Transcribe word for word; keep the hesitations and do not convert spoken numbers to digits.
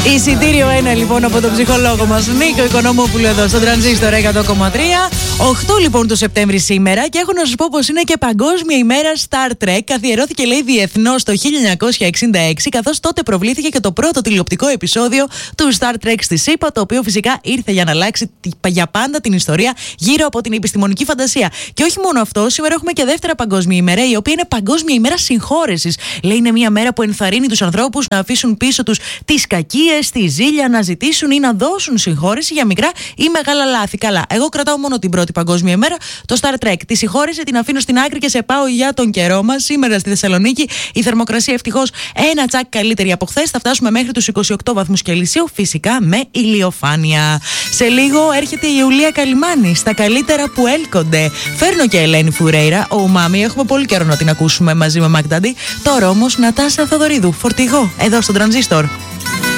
Εισιτήριο ένα λοιπόν από τον ψυχολόγο μας Νίκο Οικονομόπουλο εδώ στο Τρανζίστορ εκατό κόμμα τρία. οκτώ λοιπόν το Σεπτέμβρη σήμερα και έχω να σας πω πως είναι και Παγκόσμια ημέρα Star Trek. Καθιερώθηκε λέει διεθνώς το χίλια εννιακόσια εξήντα έξι, καθώς τότε προβλήθηκε και το πρώτο τηλεοπτικό επεισόδιο του Star Trek στη ΣΥΠΑ, το οποίο φυσικά ήρθε για να αλλάξει για πάντα την ιστορία γύρω από την επιστημονική φαντασία. Και όχι μόνο αυτό, σήμερα έχουμε και δεύτερα Παγκόσμια ημέρα, η οποία είναι Παγκόσμια ημέρα συγχώρεσης. Λέει είναι μια μέρα που ενθαρρύνει τους ανθρώπους να αφήσουν πίσω τους τις κακίες, τη ζήλια, να ζητήσουν ή να δώσουν συγχώρεση για μικρά ή μεγάλα λάθη. Καλά, εγώ κρατάω μόνο την πρώτη Παγκόσμια ημέρα, το Star Trek. Τη συγχώρεση την αφήνω στην άκρη και σε πάω για τον καιρό μας. Σήμερα στη Θεσσαλονίκη η θερμοκρασία ευτυχώς ένα τσακ καλύτερη από χθες. Θα φτάσουμε μέχρι τους είκοσι οκτώ βαθμούς Κελσίου, φυσικά με ηλιοφάνεια. Σε λίγο έρχεται η Ιουλία Καλυμάνη στα καλύτερα που έλκονται. Φέρνω και Ελένη Φουρέιρα, ο Μάμι, έχουμε πολύ καιρό να την ακούσουμε μαζί με Μακ Ντάντι. Τώρα όμως Νατάσα Θοδωρίδου, φορτηγό, εδώ στο Τρανζίστορ.